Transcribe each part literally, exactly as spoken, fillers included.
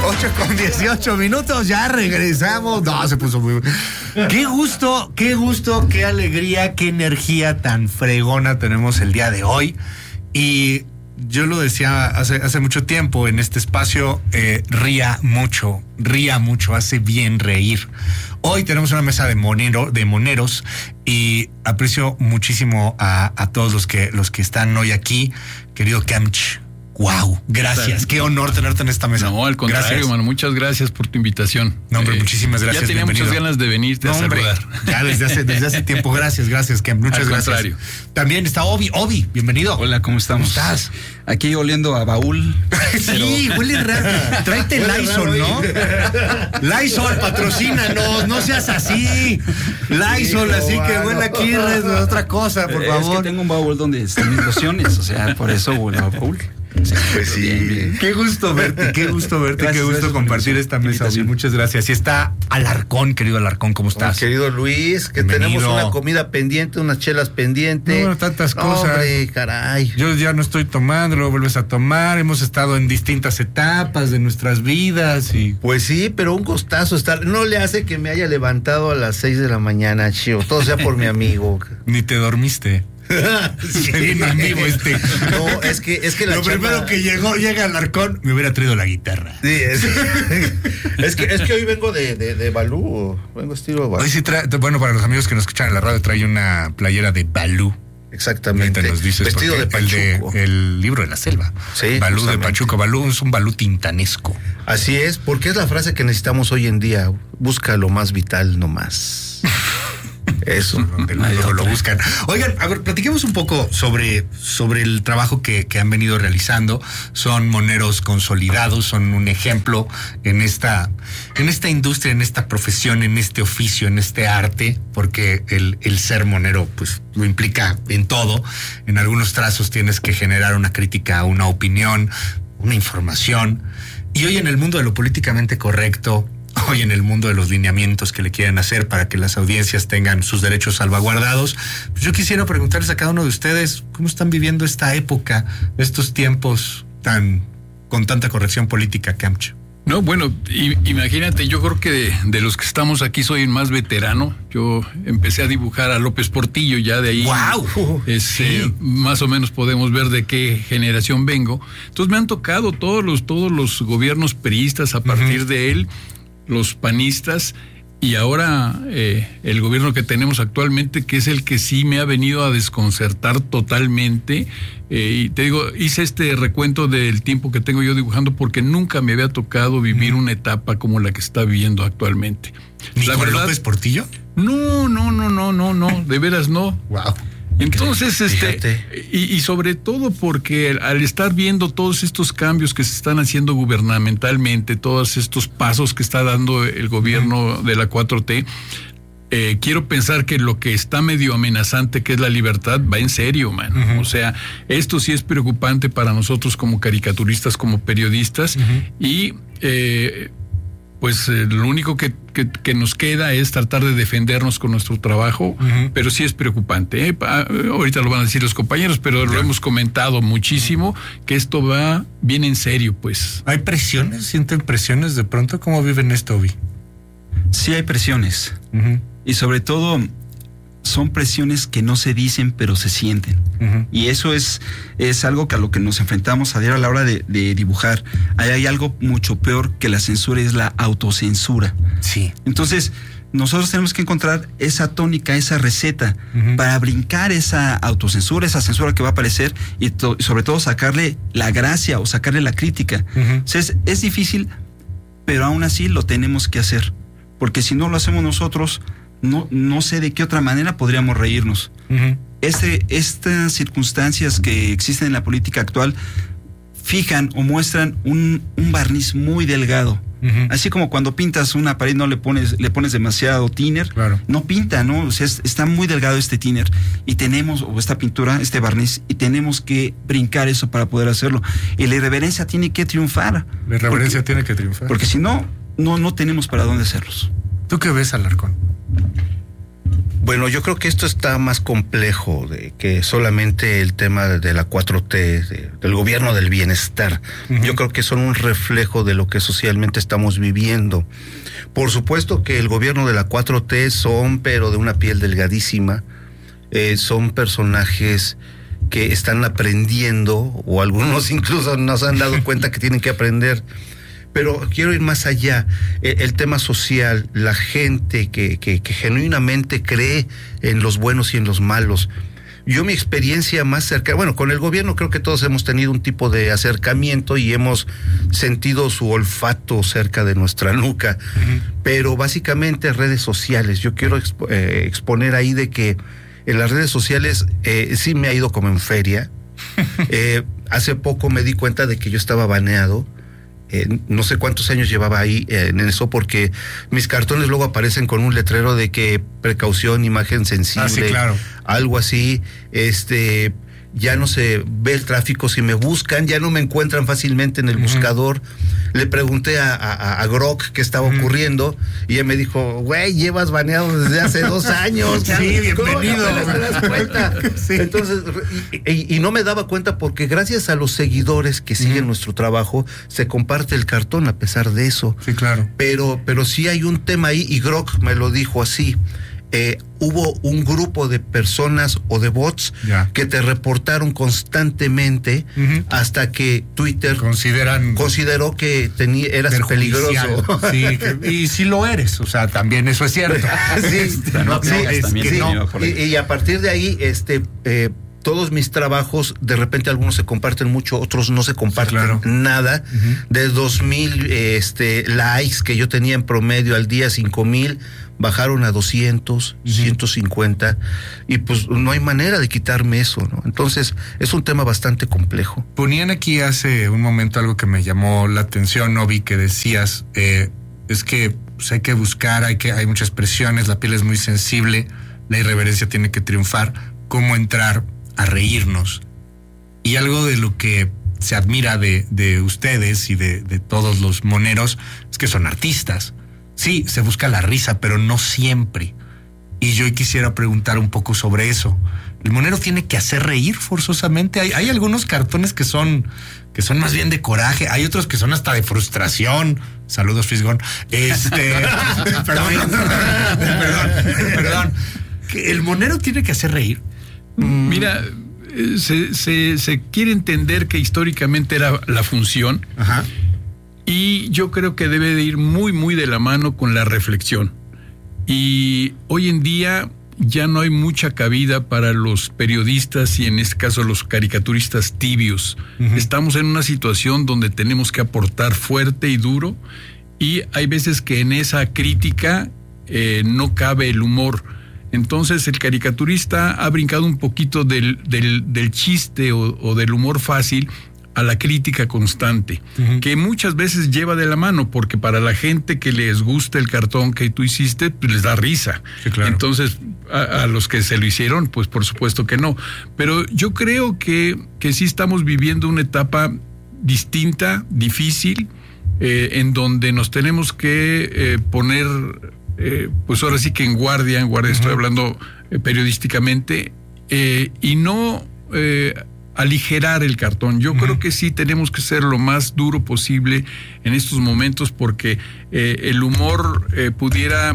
ocho con dieciocho minutos, ya regresamos. No, se puso muy... Qué gusto, qué gusto, qué alegría, qué energía tan fregona tenemos el día de hoy. Y yo lo decía hace, hace mucho tiempo en este espacio, eh, ría mucho, ría mucho, hace bien reír. Hoy tenemos una mesa de, monero, de moneros y aprecio muchísimo a, a todos los que, los que están hoy aquí. Querido Camch, wow, gracias, qué honor tenerte en esta mesa. No, al contrario, gracias. Mano, muchas gracias por tu invitación. No, hombre, eh, muchísimas gracias. Ya tenía bienvenido. muchas ganas de venirte no, a saludar. Hombre, ya desde hace, desde hace tiempo, gracias, gracias, Kem, muchas al gracias. Contrario. También está Obi, Obi, bienvenido. Hola, ¿cómo estamos? ¿Cómo estás? Aquí oliendo a baúl. Sí, pero... huele raro. Tráete Lysol, ¿no? Lysol, patrocínanos, no seas así. Lysol, así que huele aquí, es otra cosa, por favor. Es que tengo un baúl donde están mis lociones, o sea, por eso huele a baúl. Sí, pues sí, bien, bien. Qué gusto verte, qué gusto verte, gracias, qué gusto compartir esta mesa. Muchas gracias. Y está Alarcón, querido Alarcón, ¿cómo estás? Oh, querido Luis, que bienvenido. Tenemos una comida pendiente, unas chelas pendientes. No, tantas no, cosas. Hombre, caray. Yo ya no estoy tomando, lo vuelves a tomar. Hemos estado en distintas etapas de nuestras vidas y... Pues sí, pero un gustazo estar. No le hace que me haya levantado a las seis de la mañana, chido. Todo sea por mi amigo. Ni te dormiste. Sí, bien amigo este. No, es que, es que la lo chamba... primero que llegó, llega Alarcón, me hubiera traído la guitarra. Sí, es, es que es que hoy vengo de, de, de Balú, vengo estilo Balú. Hoy sí trae, bueno, para los amigos que nos escuchan en la radio, trae una playera de Balú. Exactamente. Nos dices vestido de Pachuco. El, de, el libro de la selva. Sí. Balú justamente. de Pachuco. Balú es un Balú tintanesco. Así es, porque es la frase que necesitamos hoy en día. Busca lo más vital, no más. Eso, donde luego lo buscan. Oigan, a ver, platiquemos un poco sobre, sobre el trabajo que, que han venido realizando. Son moneros consolidados, son un ejemplo en esta, en esta industria, en esta profesión, en este oficio, en este arte, porque el, el ser monero, pues, lo implica en todo. En algunos trazos tienes que generar una crítica, una opinión, una información. Y hoy en el mundo de lo políticamente correcto, hoy en el mundo de los lineamientos que le quieren hacer para que las audiencias tengan sus derechos salvaguardados, pues yo quisiera preguntarles a cada uno de ustedes cómo están viviendo esta época, estos tiempos tan con tanta corrección política, Camch. No, bueno, y, imagínate, yo creo que de, de los que estamos aquí soy el más veterano. Yo empecé a dibujar a López Portillo, ya de ahí. ¡Wow! Es, sí. eh, más o menos podemos ver de qué generación vengo. Entonces me han tocado todos los, todos los gobiernos priistas a partir uh-huh. de él, los panistas, y ahora eh, el gobierno que tenemos actualmente, que es el que sí me ha venido a desconcertar totalmente. Eh, y te digo, hice este recuento del tiempo que tengo yo dibujando porque nunca me había tocado vivir mm. una etapa como la que está viviendo actualmente. ¿Ni la con verdad, López Portillo? No, no, no, no, no, no, de veras no. Wow. Entonces, este, y, y sobre todo porque al estar viendo todos estos cambios que se están haciendo gubernamentalmente, todos estos pasos que está dando el gobierno uh-huh. de la cuatro T, eh, quiero pensar que lo que está medio amenazante, que es la libertad, va en serio, man. Uh-huh. O sea, esto sí es preocupante para nosotros como caricaturistas, como periodistas, uh-huh. y eh, pues eh, lo único que, que, que nos queda es tratar de defendernos con nuestro trabajo, uh-huh. pero sí es preocupante. ¿eh? Pa, ahorita lo van a decir los compañeros, pero yeah. lo hemos comentado muchísimo, que esto va bien en serio, pues. ¿Hay presiones? ¿Sienten presiones de pronto? ¿Cómo viven esto, Obi? Sí hay presiones. Uh-huh. Y sobre todo son presiones que no se dicen, pero se sienten. Uh-huh. Y eso es, es algo que a lo que nos enfrentamos a diario a la hora de, de dibujar. Ahí hay algo mucho peor que la censura, es la autocensura. Sí. Entonces, nosotros tenemos que encontrar esa tónica, esa receta, uh-huh. para brincar esa autocensura, esa censura que va a aparecer y to- sobre todo sacarle la gracia o sacarle la crítica. Uh-huh. O sea, es, es difícil, pero aún así lo tenemos que hacer. Porque si no lo hacemos nosotros, no, no sé de qué otra manera podríamos reírnos. Uh-huh. Este, estas circunstancias que existen en la política actual fijan o muestran un, un barniz muy delgado. Uh-huh. Así como cuando pintas una pared no le pones, le pones demasiado thinner, claro. no pinta, ¿no? O sea, es, está muy delgado este thinner y tenemos, o esta pintura, este barniz, y tenemos que brincar eso para poder hacerlo. Y la irreverencia tiene que triunfar. La irreverencia porque, tiene que triunfar. Porque si no, no, no tenemos para dónde hacerlos. ¿Tú qué ves, Alarcón? Bueno, yo creo que esto está más complejo de que solamente el tema de la cuatro T, de, del gobierno del bienestar. Uh-huh. Yo creo que son un reflejo de lo que socialmente estamos viviendo. Por supuesto que el gobierno de la cuatro T son, pero de una piel delgadísima, eh, son personajes que están aprendiendo, o algunos incluso no se han dado cuenta que tienen que aprender. Pero quiero ir más allá, el, el tema social, la gente que, que, que genuinamente cree en los buenos y en los malos. Yo mi experiencia más cercana, bueno, con el gobierno creo que todos hemos tenido un tipo de acercamiento y hemos sentido su olfato cerca de nuestra nuca, uh-huh. pero básicamente redes sociales. Yo quiero expo, eh, exponer ahí de que en las redes sociales eh, sí me ha ido como en feria. eh, hace poco me di cuenta de que yo estaba baneado. Eh, no sé cuántos años llevaba ahí eh, en eso, porque mis cartones luego aparecen con un letrero de que precaución, imagen sensible, ah, sí, claro. algo así. Este, ya no se ve el tráfico, si me buscan, ya no me encuentran fácilmente en el uh-huh. buscador. Le pregunté a, a, a Grok qué estaba uh-huh. ocurriendo y ella me dijo, güey, llevas baneado desde hace dos años. Sí, bienvenido. ¿Cómo te das cuenta? Sí. Entonces, y, y, y no me daba cuenta porque gracias a los seguidores que siguen uh-huh. nuestro trabajo, se comparte el cartón a pesar de eso. Sí, claro. Pero, pero sí hay un tema ahí y Grok me lo dijo así. Eh, hubo un grupo de personas o de bots ya. que te reportaron constantemente uh-huh. hasta que Twitter Consideran consideró que tenía, eras peligroso. Sí, que, y sí lo eres, o sea, también eso es cierto. sí, este, no, sí, es, sí, que no. Y, y a partir de ahí, este, eh, todos mis trabajos, de repente algunos se comparten mucho, otros no se comparten sí, claro. nada. Uh-huh. De dos mil este, likes que yo tenía en promedio al día, cinco mil, bajaron a doscientos, uh-huh. ciento cincuenta, y pues no hay manera de quitarme eso, ¿no? Entonces, es un tema bastante complejo. Ponían aquí hace un momento algo que me llamó la atención, Novi, que decías, eh, es que pues, hay que buscar, hay que hay muchas presiones, la piel es muy sensible, la irreverencia tiene que triunfar, cómo entrar a reírnos. Y algo de lo que se admira de, de ustedes y de, de todos los moneros es que son artistas. Sí, se busca la risa, pero no siempre. Y yo quisiera preguntar un poco sobre eso. ¿El monero tiene que hacer reír forzosamente? Hay, hay algunos cartones que son, que son más bien de coraje, hay otros que son hasta de frustración. Saludos, Fisgón. Este, perdón, perdón, perdón. ¿El monero tiene que hacer reír? Mira, se, se, se quiere entender que históricamente era la función. Ajá. Y yo creo que debe de ir muy, muy de la mano con la reflexión. Y hoy en día ya no hay mucha cabida para los periodistas y en este caso los caricaturistas tibios. Uh-huh. Estamos en una situación donde tenemos que aportar fuerte y duro y hay veces que en esa crítica eh, no cabe el humor. Entonces el caricaturista ha brincado un poquito del, del, del chiste o, o del humor fácil a la crítica constante, uh-huh. que muchas veces lleva de la mano, porque para la gente que les gusta el cartón que tú hiciste, pues les da risa. Sí, claro. Entonces, a, a los que se lo hicieron, pues por supuesto que no. Pero yo creo que, que sí estamos viviendo una etapa distinta, difícil, eh, en donde nos tenemos que eh, poner, eh, pues ahora sí que en guardia, en guardia uh-huh. estoy hablando eh, periodísticamente, eh, y no... Eh, aligerar el cartón. Yo uh-huh. creo que sí tenemos que ser lo más duro posible en estos momentos porque eh, el humor eh, pudiera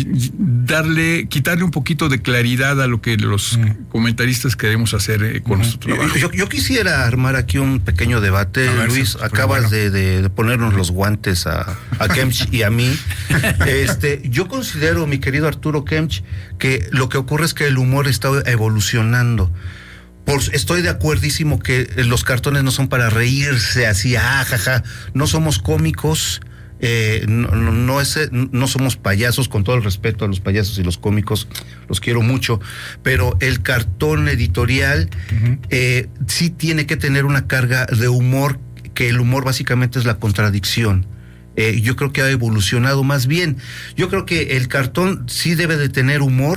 darle, quitarle un poquito de claridad a lo que los uh-huh. comentaristas queremos hacer eh, con uh-huh. nuestro trabajo. Yo, yo quisiera armar aquí un pequeño debate, ver, Luis. Sí, acabas bueno. de, de, de ponernos los guantes a, a Kemch y a mí. Este, yo considero, mi querido Arturo Kemch, que lo que ocurre es que el humor está evolucionando. Por, estoy de acuerdísimo que los cartones no son para reírse así, ah, jaja. No somos cómicos, eh, no, no, no, es, no somos payasos, con todo el respeto a los payasos y los cómicos, los quiero mucho, pero el cartón editorial uh-huh. eh, sí tiene que tener una carga de humor, que el humor básicamente es la contradicción. Eh, yo creo que ha evolucionado más bien. Yo creo que el cartón sí debe de tener humor,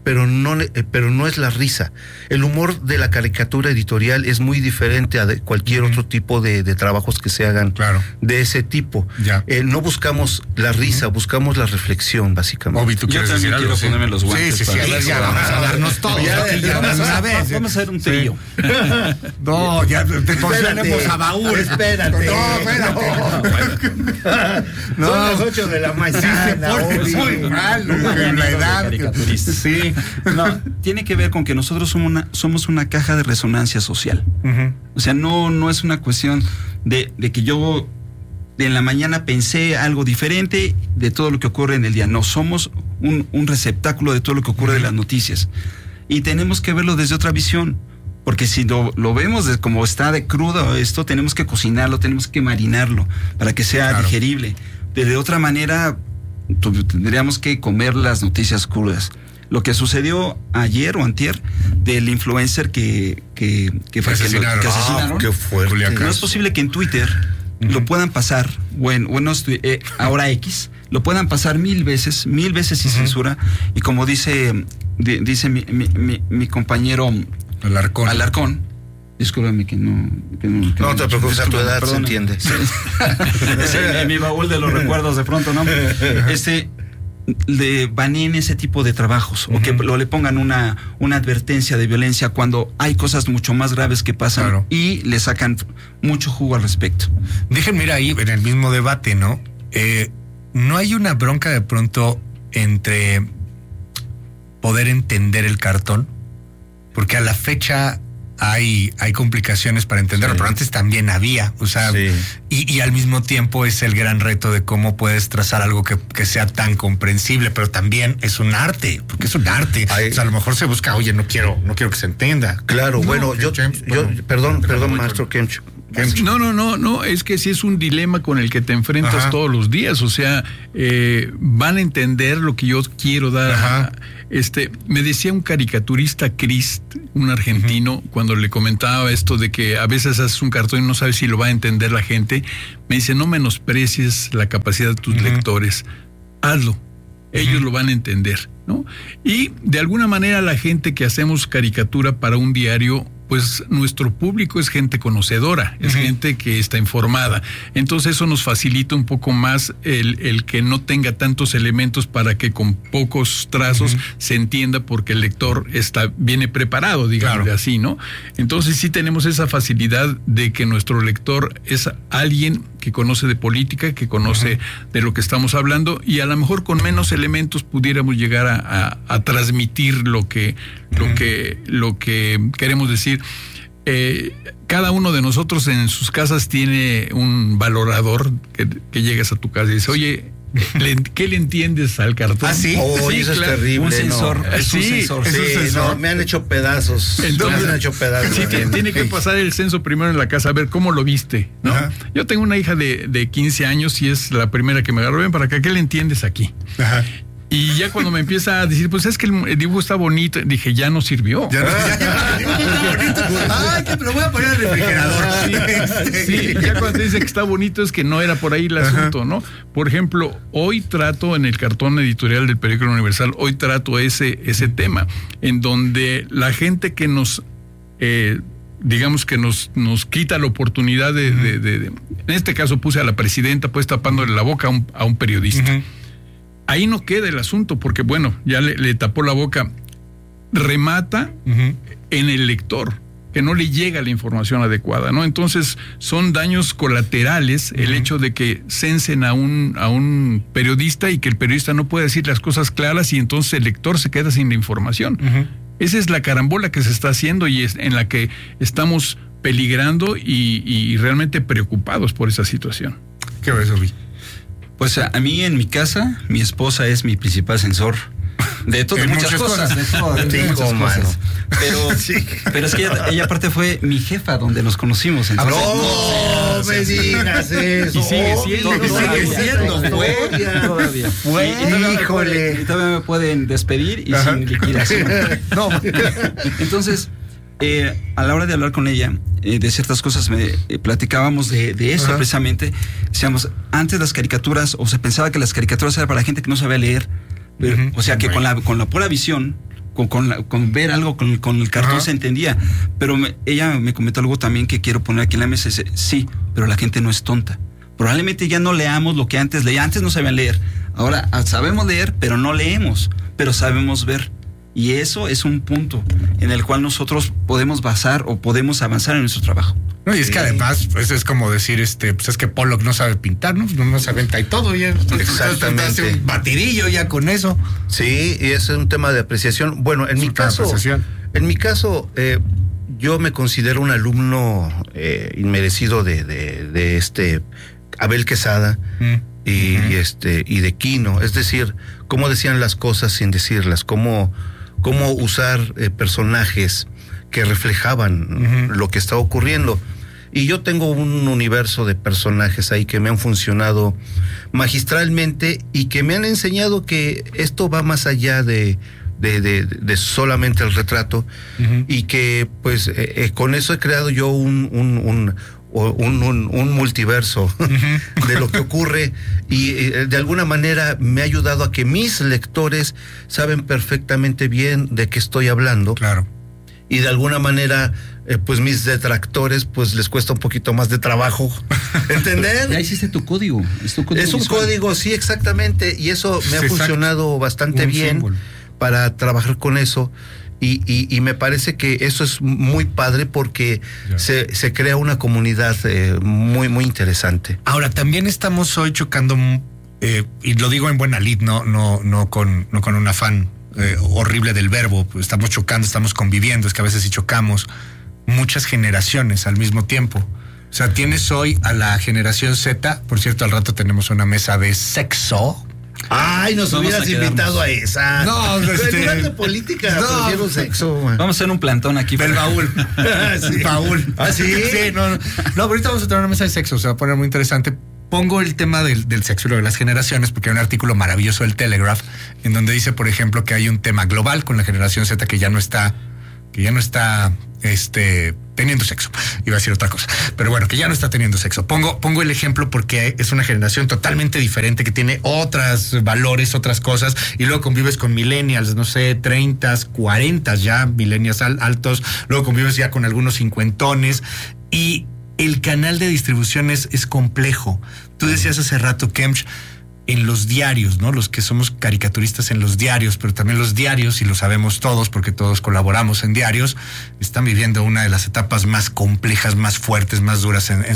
pero no, eh, pero no es la risa. El humor de la caricatura editorial es muy diferente a de cualquier uh-huh. otro tipo de, de trabajos que se hagan claro. de ese tipo. Ya. Eh, no buscamos la risa, uh-huh. buscamos la reflexión, básicamente. Obi, ¿tú quieres decir algo? Quiero ponerme los guantes. Sí, sí, sí. Ver, ya vamos a darnos todo. Ya, ya, ya, vamos, a, vez. vamos a hacer un trío. Sí. No, ya te tenemos a baúl. Espérate. No, espérate. No, son las ocho de la mañana. Sí, muy mal. La edad. Sí. No, tiene que ver con que nosotros somos una, somos una caja de resonancia social. Uh-huh. O sea, no, no es una cuestión de, de que yo en la mañana pensé algo diferente de todo lo que ocurre en el día. No, somos un, un receptáculo de todo lo que ocurre uh-huh. de las noticias. Y tenemos que verlo desde otra visión. Porque si lo, lo vemos de, como está de crudo esto, tenemos que cocinarlo, tenemos que marinarlo para que sea claro. digerible. De, de otra manera, tendríamos que comer las noticias crudas. Lo que sucedió ayer o antier del influencer que, que, que, que asesinaron. Que asesinaron. Ah, qué fuerte. No es posible que en Twitter uh-huh. lo puedan pasar, bueno, bueno eh, ahora X, lo puedan pasar mil veces, mil veces sin uh-huh. censura. Y como dice, de, dice mi, mi, mi, mi compañero Alarcón. Alarcón. Discúlpame que no... Que no, que no, no te preocupes, a tu edad perdona. Se entiende. Sí. Es en mi baúl de los recuerdos de pronto, ¿no? Este... le baneen ese tipo de trabajos uh-huh. o que lo, le pongan una, una advertencia de violencia cuando hay cosas mucho más graves que pasan claro. y le sacan mucho jugo al respecto. Déjenme ir ahí en el mismo debate, ¿no? Eh, no hay una bronca de pronto entre poder entender el cartón, porque a la fecha hay, hay complicaciones para entenderlo, sí. pero antes también había, o sea, sí. y, y al mismo tiempo es el gran reto de cómo puedes trazar algo que, que sea tan comprensible, pero también es un arte, porque es un arte. Ay. O sea, a lo mejor se busca, oye, no quiero, no quiero que se entienda. Claro, no, bueno, yo, James, yo, bueno, perdón, perdón, maestro Kemch. No, no, no, no, es que sí es un dilema con el que te enfrentas Ajá. todos los días, o sea, eh, van a entender lo que yo quiero dar. A, este, me decía un caricaturista, Crist, un argentino, uh-huh. cuando le comentaba esto de que a veces haces un cartón y no sabes si lo va a entender la gente, me dice, no menosprecies la capacidad de tus uh-huh. lectores, hazlo, ellos uh-huh. lo van a entender, ¿no? Y de alguna manera la gente que hacemos caricatura para un diario, pues nuestro público es gente conocedora, es uh-huh. gente que está informada. Entonces eso nos facilita un poco más el, el que no tenga tantos elementos para que con pocos trazos uh-huh. se entienda, porque el lector está, viene preparado, digamos claro. así, ¿no? Entonces sí tenemos esa facilidad de que nuestro lector es alguien que conoce de política, que conoce uh-huh. de lo que estamos hablando, y a lo mejor con menos elementos pudiéramos llegar a, a, a transmitir lo que, uh-huh. lo que, lo que queremos decir. Eh, cada uno de nosotros en sus casas tiene un valorador que, que llegas a tu casa y dice, oye, ¿le, ¿qué le entiendes al cartón? ¿Ah, sí? Oh, sí, eso claro. es terrible. Un sensor. No. Es sí, un sensor. Sí, es un sensor. No, me han hecho pedazos. Entonces, me han hecho pedazos. Sí, tiene, tiene que pasar el censo primero en la casa, a ver cómo lo viste, ¿no? Ajá. Yo tengo una hija de, de quince años y es la primera que me agarró. Ven para acá, ¿qué le entiendes aquí? Ajá. Y ya cuando me empieza a decir, pues es que el dibujo está bonito, dije, ya no sirvió. Ya no, ya, ya, ya, Ay, que te lo voy a poner al refrigerador. Sí, sí, ya cuando dice que está bonito es que no era por ahí el asunto, ¿no? Por ejemplo, hoy trato en el cartón editorial del Periódico Universal, hoy trato ese, ese tema, en donde la gente que nos... Eh, digamos que nos, nos quita la oportunidad de, uh-huh. de, de, de... En este caso puse a la presidenta pues tapándole la boca a un, a un periodista. Uh-huh. Ahí no queda el asunto, porque bueno, ya le, le tapó la boca. Remata uh-huh. en el lector, que no le llega la información adecuada, ¿no? Entonces, son daños colaterales uh-huh. el hecho de que censen a un, a un periodista y que el periodista no puede decir las cosas claras y entonces el lector se queda sin la información. Uh-huh. Esa es la carambola que se está haciendo y es en la que estamos peligrando y, y realmente preocupados por esa situación. ¿Qué ves, Obi? Pues a, a mí en mi casa, mi esposa es mi principal censor de todo, de muchas, muchas cosas, cosas, de todo, de, de muchas cosas. Pero, sí. pero es que ella, ella aparte fue mi jefa donde nos conocimos. Entonces, no, no me digas eso. Y sigue siendo, y sigue siendo, fue todavía. Fue, y, y todavía Híjole. Me pueden, y todavía me pueden despedir y Ajá. sin liquidación. No. Entonces, eh, a la hora de hablar con ella eh, de ciertas cosas, me eh, platicábamos de, de eso Ajá. precisamente. Decíamos, antes las caricaturas, o se pensaba que las caricaturas eran para gente que no sabía leer. Pero, uh-huh. O sea que con la, con la pura visión, con, con, la, con ver algo con, con el cartón. Ajá. Se entendía. Pero me, ella me comentó algo también que quiero poner aquí en la mesa. Dice, sí, pero la gente no es tonta. Probablemente ya no leamos lo que antes leía. Antes no sabían leer. Ahora sabemos leer, pero no leemos, pero sabemos ver. Y eso es un punto en el cual nosotros podemos basar o podemos avanzar en nuestro trabajo. No, y es que además, pues es como decir, este, pues es que Pollock no sabe pintar, ¿no? No, no se aventa y todo, ya. Exactamente. Hace un batidillo ya con eso. Sí, y es un tema de apreciación. Bueno, en es mi caso, en mi caso, eh, yo me considero un alumno eh, inmerecido de, de, de este Abel Quesada. Mm. Y, uh-huh. y este y de Quino, es decir, cómo decían las cosas sin decirlas, cómo, cómo usar eh, personajes que reflejaban uh-huh. lo que estaba ocurriendo. Y yo tengo un universo de personajes ahí que me han funcionado magistralmente y que me han enseñado que esto va más allá de, de, de, de solamente el retrato uh-huh. y que pues eh, eh, con eso he creado yo un, un, un Un, un, un multiverso uh-huh. de lo que ocurre y eh, de alguna manera me ha ayudado a que mis lectores saben perfectamente bien de qué estoy hablando. Claro. Y de alguna manera eh, pues mis detractores pues les cuesta un poquito más de trabajo ¿entender? Ya hiciste tu código. Es, tu código es un visual. Código, sí, exactamente, y eso me ha Exacto. funcionado bastante un bien símbolo. Para trabajar con eso. Y, y, y me parece que eso es muy padre porque yeah. se, se crea una comunidad eh, muy, muy interesante. Ahora, también estamos hoy chocando, eh, y lo digo en buena lid, no, no, no, con, no con un afán eh, horrible del verbo, estamos chocando, estamos conviviendo, es que a veces sí chocamos muchas generaciones al mismo tiempo. O sea, tienes hoy a la generación Z, por cierto, al rato tenemos una mesa de sexo. Ay, nos Vamos hubieras a invitado a esa. No, este... de política. No, sexo. Vamos a hacer un plantón aquí. Del baúl. sí. Baúl. ¿Ah, sí? Sí, no, no. No, ahorita vamos a tener una mesa de sexo. Se va a poner muy interesante. Pongo el tema del, del sexo y lo de las generaciones porque hay un artículo maravilloso del Telegraph en donde dice, por ejemplo, que hay un tema global con la generación Z que ya no está, que ya no está, este... teniendo sexo, iba a decir otra cosa, pero bueno, que ya no está teniendo sexo. Pongo, pongo el ejemplo porque es una generación totalmente diferente que tiene otros valores, otras cosas, y luego convives con millennials, no sé, treinta, cuarenta ya, millennials altos, luego convives ya con algunos cincuentones, y el canal de distribución es, es complejo. Tú decías hace rato, Kemch, en los diarios, ¿no? Los que somos caricaturistas en los diarios, pero también los diarios, y lo sabemos todos porque todos colaboramos en diarios, están viviendo una de las etapas más complejas, más fuertes, más duras en, en